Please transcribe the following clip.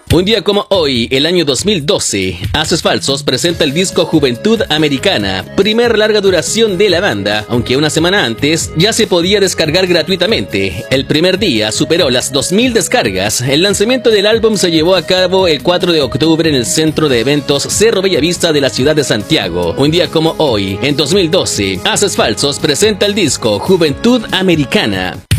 Un día como hoy, el año 2012, Haces Falsos presenta el disco Juventud Americana, primer larga duración de la banda, aunque una semana antes ya se podía descargar gratuitamente. El primer día superó las 2000 descargas. El lanzamiento del álbum se llevó a cabo el 4 de octubre en el centro de eventos Cerro Bellavista de la ciudad de Santiago. Un día como hoy, en 2012, Haces Falsos presenta el disco Juventud Americana.